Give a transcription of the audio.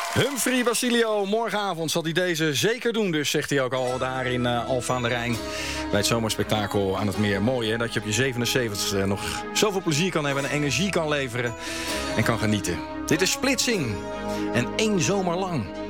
Humphrey Basilio, morgenavond zal hij deze zeker doen. Dus zegt hij ook al daar in Alphen aan de Rijn. Bij het zomerspektakel aan het meer. Mooi hè, dat je op je 77ste nog zoveel plezier kan hebben en energie kan leveren. En kan genieten. Dit is Splitsing. En 1 zomer lang.